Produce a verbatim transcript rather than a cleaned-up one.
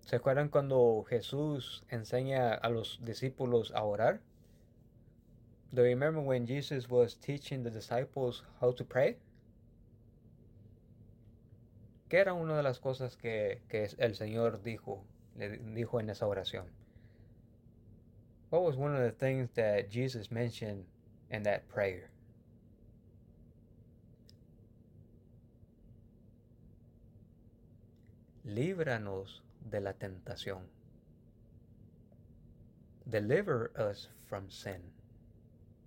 ¿Se acuerdan cuando Jesús enseña a los discípulos a orar? Do you remember when Jesus was teaching the disciples how to pray? ¿Qué era una de las cosas que, que el Señor dijo, le dijo en esa oración? What was one of the things that Jesus mentioned in that prayer? Líbranos de la tentación. Deliver us from sin.